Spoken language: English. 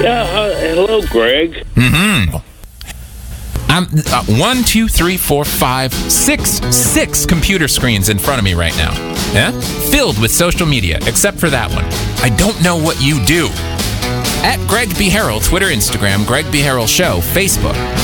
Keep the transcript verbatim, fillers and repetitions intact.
Yeah, uh, hello, Greg. Mm-hmm. I'm uh, one, two, three, four, five, six, six computer screens in front of me right now. Yeah? Filled with social media, except for that one. I don't know what you do. At Greg B. Harrell, Twitter, Instagram, Greg B. Harrell Show, Facebook.